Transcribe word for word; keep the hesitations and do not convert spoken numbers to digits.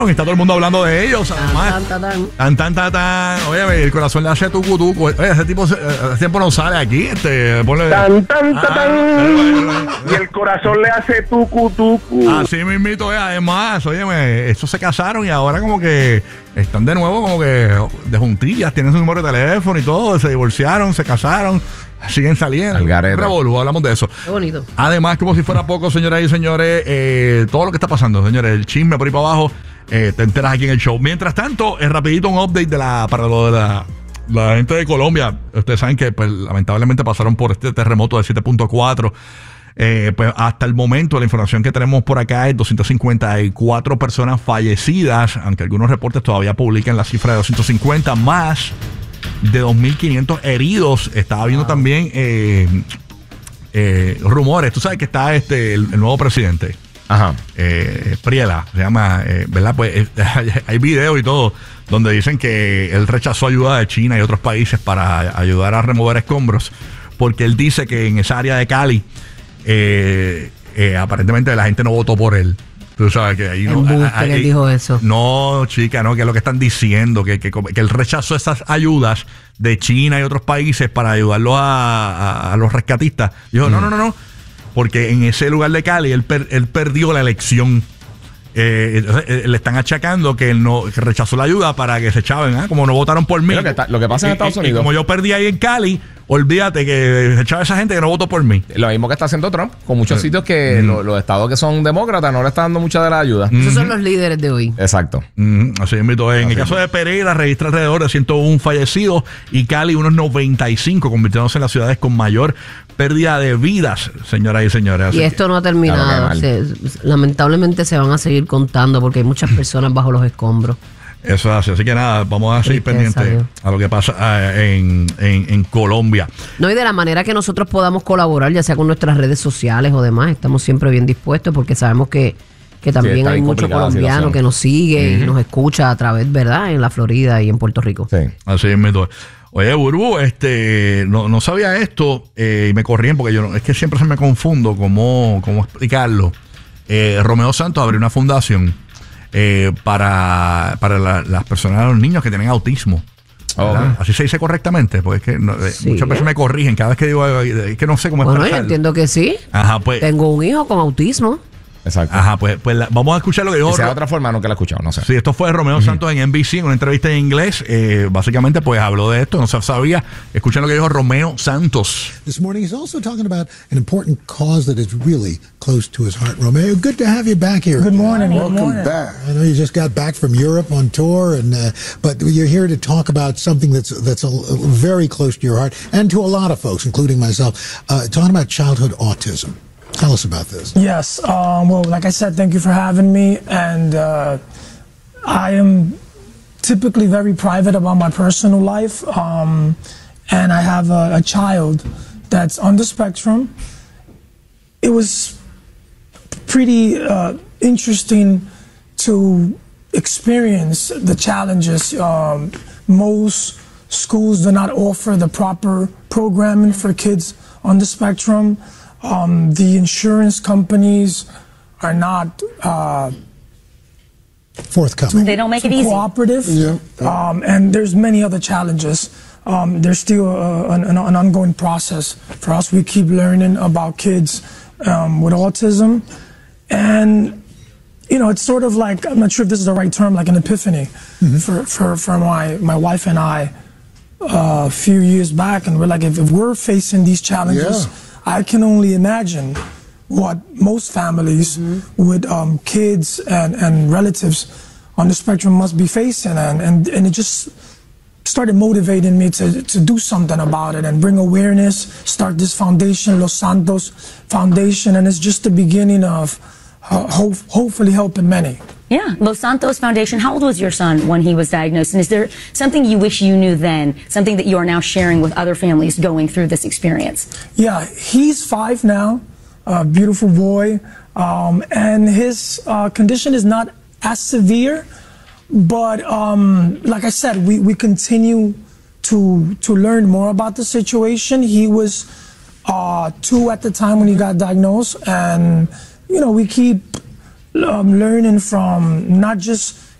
Está todo el mundo hablando de ellos. Además, Tan, tan, tan. tan, tan, tan, tan. Oye, el corazón le hace tucu, tucu. Oye, ese tipo eh, hace tiempo no sale aquí. Este, ponle. Tan, tan, tan, Ah, tan. Y el corazón le hace tucu, tucu. Así mismito es. Además, óyeme, estos se casaron y ahora como que están de nuevo como que de juntillas, tienen su número de teléfono y todo, se divorciaron, se casaron, siguen saliendo. Al garete. Un revolú, hablamos de eso. Qué bonito. Además, como si fuera poco, señoras y señores, eh, todo lo que está pasando, señores, el chisme por ahí para abajo, eh, te enteras aquí en el show. Mientras tanto, es rapidito un update de la para lo de la, la gente de Colombia. Ustedes saben que pues, lamentablemente pasaron por este terremoto de siete punto cuatro. Eh, pues hasta el momento la información que tenemos por acá es doscientas cincuenta y cuatro personas fallecidas, aunque algunos reportes todavía publican la cifra de doscientos cincuenta, más de dos mil quinientos heridos. Estaba viendo también eh, eh, rumores. Tú sabes que está este el, el nuevo presidente. Ajá. Eh, Priela, se llama, eh, ¿verdad? Pues eh, hay videos y todo donde dicen que él rechazó ayuda de China y otros países para ayudar a remover escombros, porque él dice que en esa área de Cali eh, eh, aparentemente la gente no votó por él. Tú sabes que ahí no. Embuste, ahí- él dijo eso. No, chica, no, que es lo que están diciendo, que, que, que él rechazó esas ayudas de China y otros países para ayudarlos a, a- a los rescatistas. Dijo, no, no, no, no, porque en ese lugar de Cali él, per- él perdió la elección. Eh, entonces, eh, le están achacando que él no que rechazó la ayuda para que se echaven, ¿ah? Como no votaron por mí. Lo que está- lo que pasa en Y- Estados y- y Unidos. como yo perdí ahí en Cali, olvídate que se echaba esa gente que no votó por mí. Lo mismo que está haciendo Trump, con muchos sitios que lo- los estados que son demócratas no le están dando mucha de la ayuda. Esos son los líderes de hoy. Exacto. Mm, así es, mito. En Así el caso es. de Pereira registra alrededor de ciento uno fallecidos y Cali unos noventa y cinco, convirtiéndose en las ciudades con mayor pérdida de vidas, señoras y señores. Así Y que- esto no ha Claro terminado. que Se- lamentablemente se van a seguir contando porque hay muchas personas bajo los escombros. Eso es así. Así que nada, vamos a seguir Tristeza, pendientes Dios. a lo que pasa eh, en, en, en Colombia. No, y de la manera que nosotros podamos colaborar, ya sea con nuestras redes sociales o demás, estamos siempre bien dispuestos porque sabemos que, que también está hay bien mucho complicada la colombiano situación. que nos sigue y nos escucha a través, ¿verdad? En la Florida y en Puerto Rico. Sí. Así es, mito. Oye, Burbu, este, no, no sabía esto eh, y me corrían porque yo no- es que siempre se me confundo cómo, cómo explicarlo. Eh, Romeo Santos abrió una fundación eh, para, para la- las personas, los niños que tienen autismo. ¿Verdad? Ok. Así se dice correctamente, porque es que no, eh, Sí. muchas veces me corrigen cada vez que digo, eh, es que no sé cómo Bueno, yo expresarlo. entiendo que sí. Ajá, pues, Tengo un hijo con autismo. Exacto. ajá, pues, pues la- vamos a escuchar lo que dijo. Que sea de Ro- otra forma, nunca la he escuchado, no sé. Sí, esto fue Romeo Santos en N B C en una entrevista en inglés. Eh, básicamente, pues habló de esto, no se sabía. Escuchen lo que dijo Romeo Santos. This morning, he's also talking about an important cause that is really close to his heart. Romeo, good to have you back here. Good morning. Good Welcome morning. back. I know you just got back from Europe on tour, and uh, but you're here to talk about something that's that's a, a very close to your heart and to a lot of folks, including myself. Uh, talking about childhood autism. Tell us about this. Yes. Um, well, like I said, thank you for having me. And uh, I am typically very private about my personal life. Um, and I have a, a child that's on the spectrum. It was pretty uh, interesting to experience the challenges. Um, most schools do not offer the proper programming for kids on the spectrum. Um, the insurance companies are not uh, Forthcoming. They don't make it too easy. cooperative, Yeah. um, and there's many other challenges. Um, there's still uh, an, an an ongoing process for us. We keep learning about kids um, with autism, and you know, it's sort of like, I'm not sure if this is the right term, like an epiphany for, for, for my, my wife and I uh, a few years back, and we're like, if, if we're facing these challenges, Yeah. I can only imagine what most families with um, kids and, and relatives on the spectrum must be facing, and, and, and it just started motivating me to, to do something about it and bring awareness, start this foundation, Los Santos Foundation, and it's just the beginning of uh, hope, hopefully helping many. Yeah, Los Santos Foundation. How old was your son when he was diagnosed? And is there something you wish you knew then, something that you are now sharing with other families going through this experience? Yeah, he's five now, a beautiful boy, um, and his uh, condition is not as severe, but um, like I said, we, we continue to to learn more about the situation. He was uh, two at the time when he got diagnosed, and you know, we keep um, learning from not just